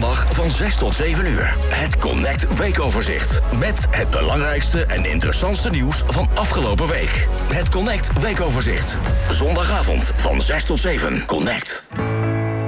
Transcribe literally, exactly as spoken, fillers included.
zondag van zes tot zeven uur. Het Connect Weekoverzicht. Met het belangrijkste en interessantste nieuws van afgelopen week. Het Connect Weekoverzicht. Zondagavond van zes tot zeven. Connect.